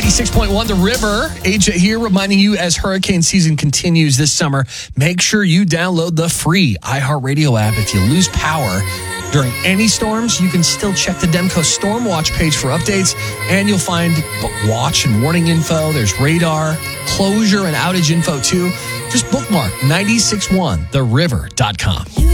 96.1 The River. AJ here reminding you as hurricane season continues this summer, make sure you download the free iHeartRadio app. If you lose power during any storms, you can still check the Demco Storm Watch page for updates, and you'll find watch and warning info. There's radar, closure, and outage info too. Just bookmark 961theriver.com.